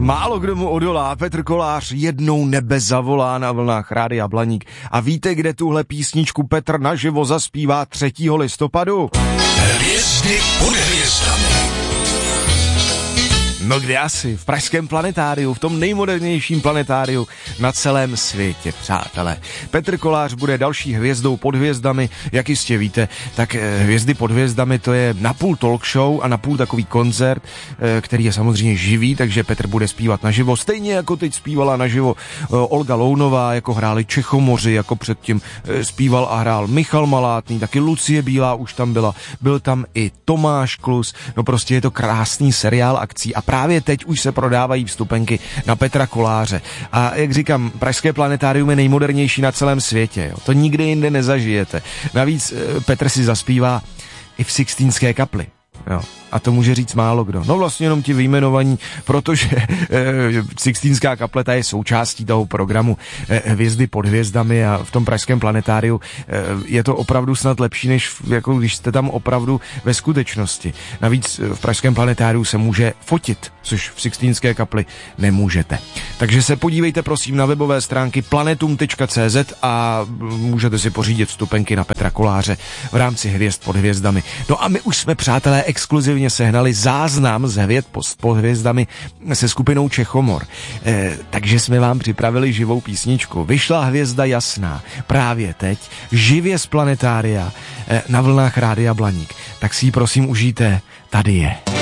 Málo kdo mu odolá, Petr Kolář jednou nebe zavolá na vlnách Rádia Blaník. A víte, kde tuhle písničku Petr naživo zaspívá 3. listopadu? Hvězdy pod hvězdami. No kde asi? V pražském planetáriu, v tom nejmodernějším planetáriu na celém světě, přátelé. Petr Kolář bude další hvězdou pod hvězdami, jak jistě víte, tak Hvězdy pod hvězdami to je napůl talk show a napůl takový koncert, který je samozřejmě živý, takže Petr bude zpívat naživo, stejně jako teď zpívala naživo Olga Lounová, jako hráli Čechomoři, jako předtím zpíval a hrál Michal Malátný, taky Lucie Bílá už tam byla, byl tam i Tomáš Klus, no prostě je to krásný seriál akcí a právě teď už se prodávají vstupenky na Petra Koláře. A jak říkám, pražské planetárium je nejmodernější na celém světě. Jo. To nikde jinde nezažijete. Navíc Petr si zaspívá i v Sixtínské kapli. Jo. A to může říct málo kdo. No vlastně jenom ti vyjmenovaní, protože Sixtínská kapleta je součástí toho programu Hvězdy pod hvězdami a v tom pražském planetáriu je to opravdu snad lepší, než jako když jste tam opravdu ve skutečnosti. Navíc v pražském planetáriu se může fotit, což v Sixtínské kapli nemůžete. Takže se podívejte prosím na webové stránky planetum.cz a můžete si pořídit vstupenky na Petra Koláře v rámci Hvězd pod hvězdami. No a my už jsme, přátelé, exkluzivně sehnali záznam z Hvězd pod hvězdami se skupinou Čechomor. Takže jsme vám připravili živou písničku. Vyšla Hvězda jasná právě teď, živě z planetária na vlnách Rádia Blaník. Tak si ji prosím užijte. Tady je.